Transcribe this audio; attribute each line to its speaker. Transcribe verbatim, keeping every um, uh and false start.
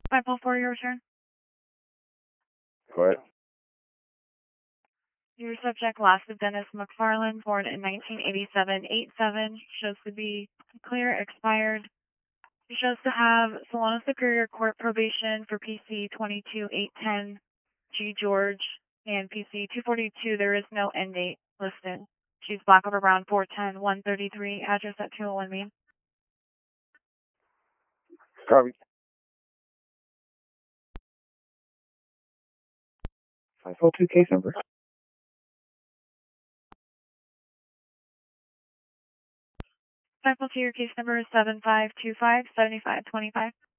Speaker 1: five oh four, your return.
Speaker 2: Go ahead.
Speaker 1: Your subject, last of Dennis McFarland, born in nineteen eighty-seven, eight seven, shows to be clear, expired. It shows to have Solano Superior Court probation for P C twenty-two eight ten, G George, and P C two forty-two. There is no end date listed. She's black over brown, four ten, one thirty-three, address at two oh one Main.
Speaker 2: Copy. five oh two case number.
Speaker 1: five oh two, your case number is seven five two five, seven five two five.